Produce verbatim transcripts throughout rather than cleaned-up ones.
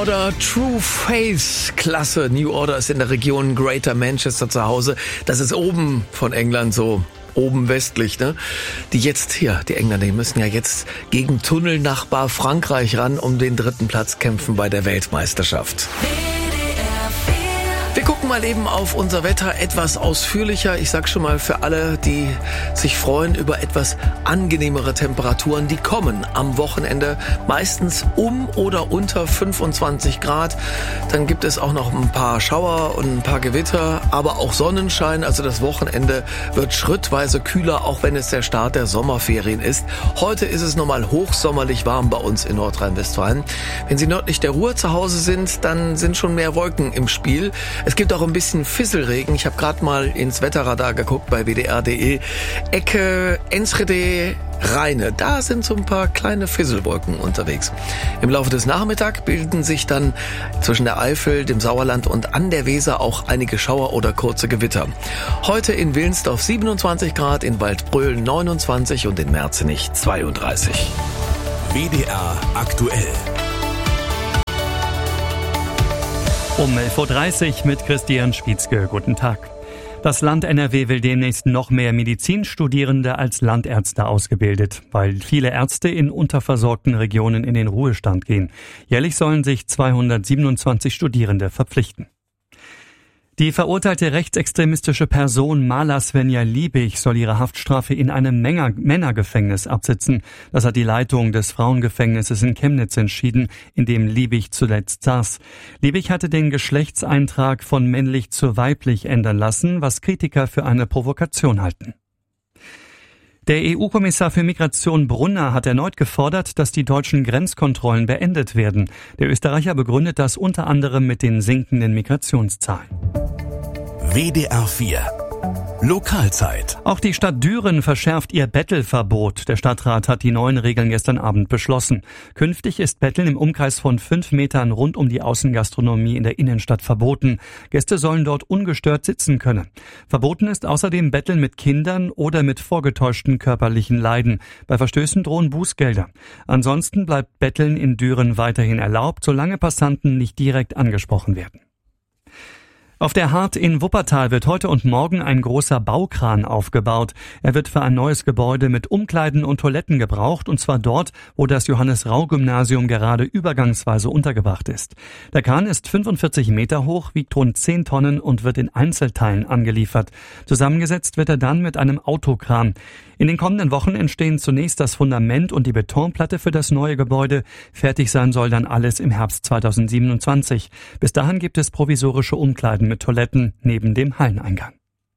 Order, True Faith, klasse. New Order ist in der Region Greater Manchester zu Hause. Das ist oben von England, so oben westlich, ne? Die jetzt hier, die Engländer, die müssen ja jetzt gegen Tunnelnachbar Frankreich ran, um den dritten Platz kämpfen bei der Weltmeisterschaft. Wir gucken mal eben auf unser Wetter etwas ausführlicher. Ich sag schon mal für alle, die sich freuen über etwas angenehmere Temperaturen, die kommen am Wochenende meistens um oder unter fünfundzwanzig Grad. Dann gibt es auch noch ein paar Schauer und ein paar Gewitter, aber auch Sonnenschein. Also das Wochenende wird schrittweise kühler, auch wenn es der Start der Sommerferien ist. Heute ist es nochmal hochsommerlich warm bei uns in Nordrhein-Westfalen. Wenn Sie nördlich der Ruhr zu Hause sind, dann sind schon mehr Wolken im Spiel. Es gibt auch ein bisschen Fisselregen. Ich habe gerade mal ins Wetterradar geguckt bei W D R punkt de. Ecke Enschede, Rheine. Da sind so ein paar kleine Fisselwolken unterwegs. Im Laufe des Nachmittags bilden sich dann zwischen der Eifel, dem Sauerland und an der Weser auch einige Schauer oder kurze Gewitter. Heute in Wilnsdorf siebenundzwanzig Grad, in Waldbröl neunundzwanzig und in Merzenich zweiunddreißig. W D R aktuell. Um elf Uhr dreißig mit Christian Spietzke. Guten Tag. Das Land N R W will demnächst noch mehr Medizinstudierende als Landärzte ausgebildet, weil viele Ärzte in unterversorgten Regionen in den Ruhestand gehen. Jährlich sollen sich zweihundertsiebenundzwanzig Studierende verpflichten. Die verurteilte rechtsextremistische Person Mala Svenja Liebig soll ihre Haftstrafe in einem Männergefängnis absitzen. Das hat die Leitung des Frauengefängnisses in Chemnitz entschieden, in dem Liebig zuletzt saß. Liebig hatte den Geschlechtseintrag von männlich zu weiblich ändern lassen, was Kritiker für eine Provokation halten. Der E U-Kommissar für Migration Brunner hat erneut gefordert, dass die deutschen Grenzkontrollen beendet werden. Der Österreicher begründet das unter anderem mit den sinkenden Migrationszahlen. W D R vier Lokalzeit. Auch die Stadt Düren verschärft ihr Bettelverbot. Der Stadtrat hat die neuen Regeln gestern Abend beschlossen. Künftig ist Betteln im Umkreis von fünf Metern rund um die Außengastronomie in der Innenstadt verboten. Gäste sollen dort ungestört sitzen können. Verboten ist außerdem Betteln mit Kindern oder mit vorgetäuschten körperlichen Leiden. Bei Verstößen drohen Bußgelder. Ansonsten bleibt Betteln in Düren weiterhin erlaubt, solange Passanten nicht direkt angesprochen werden. Auf der Hart in Wuppertal wird heute und morgen ein großer Baukran aufgebaut. Er wird für ein neues Gebäude mit Umkleiden und Toiletten gebraucht, und zwar dort, wo das Johannes-Rau-Gymnasium gerade übergangsweise untergebracht ist. Der Kran ist fünfundvierzig Meter hoch, wiegt rund zehn Tonnen und wird in Einzelteilen angeliefert. Zusammengesetzt wird er dann mit einem Autokran. In den kommenden Wochen entstehen zunächst das Fundament und die Betonplatte für das neue Gebäude. Fertig sein soll dann alles im Herbst zweitausendsiebenundzwanzig. Bis dahin gibt es provisorische Umkleiden mit Toiletten neben dem Halleneingang.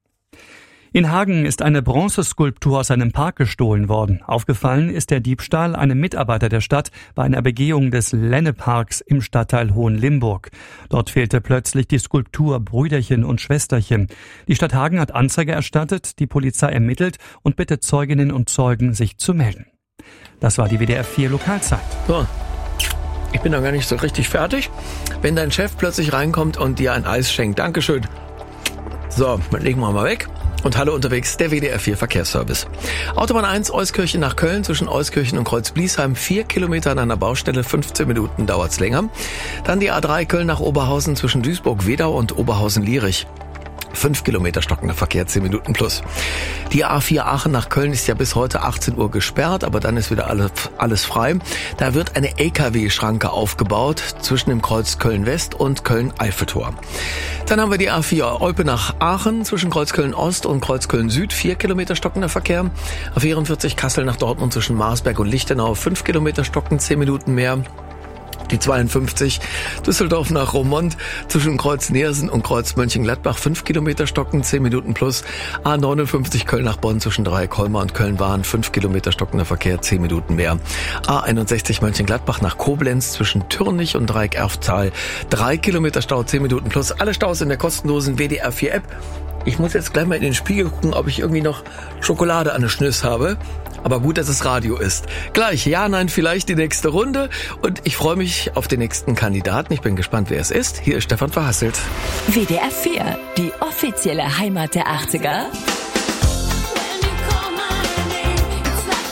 In Hagen ist eine Bronzeskulptur aus einem Park gestohlen worden. Aufgefallen ist der Diebstahl einem Mitarbeiter der Stadt bei einer Begehung des Lenneparks im Stadtteil Hohenlimburg. Dort fehlte plötzlich die Skulptur Brüderchen und Schwesterchen. Die Stadt Hagen hat Anzeige erstattet, die Polizei ermittelt und bittet Zeuginnen und Zeugen, sich zu melden. Das war die W D R vier Lokalzeit. So. Ich bin noch gar nicht so richtig fertig, wenn dein Chef plötzlich reinkommt und dir ein Eis schenkt. Dankeschön. So, dann legen wir mal weg. Und hallo unterwegs, der W D R vier Verkehrsservice. Autobahn eins, Euskirchen nach Köln, zwischen Euskirchen und Kreuz-Bliesheim, vier Kilometer an einer Baustelle, fünfzehn Minuten dauert's länger. Dann die A drei Köln nach Oberhausen zwischen Duisburg-Wedau und Oberhausen-Lierich. Fünf Kilometer stockender Verkehr, zehn Minuten plus. Die A vier Aachen nach Köln ist ja bis heute achtzehn Uhr gesperrt, aber dann ist wieder alles, alles frei. Da wird eine L K W-Schranke aufgebaut zwischen dem Kreuz Köln-West und Köln-Eiffeltor. Dann haben wir die A vier Olpe nach Aachen zwischen Kreuz Köln-Ost und Kreuz Köln-Süd, vier Kilometer stockender Verkehr. A vierundvierzig Kassel nach Dortmund zwischen Marsberg und Lichtenau, fünf Kilometer stockend, zehn Minuten mehr. Die zweiundfünfzig Düsseldorf nach Roermond zwischen Kreuz Neersen und Kreuz Mönchengladbach, fünf Kilometer stocken, zehn Minuten plus. A neunundfünfzig Köln nach Bonn zwischen Dreieck-Colmar und Köln-Wahn, fünf Kilometer stockender Verkehr, zehn Minuten mehr. A einundsechzig Mönchengladbach nach Koblenz zwischen Türnich und Dreieck-Erftal, drei Kilometer Stau, zehn Minuten plus. Alle Staus in der kostenlosen W D R vier App. Ich muss jetzt gleich mal in den Spiegel gucken, ob ich irgendwie noch Schokolade an der Schnüss habe. Aber gut, dass es Radio ist. Gleich, ja, nein, vielleicht die nächste Runde. Und ich freue mich auf den nächsten Kandidaten. Ich bin gespannt, wer es ist. Hier ist Stefan Verhasselt. W D R vier, die offizielle Heimat der achtziger.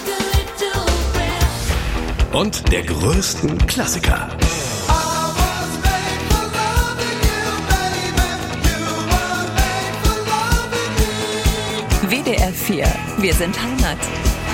Und der größten Klassiker. W D R vier. Wir sind Heimat.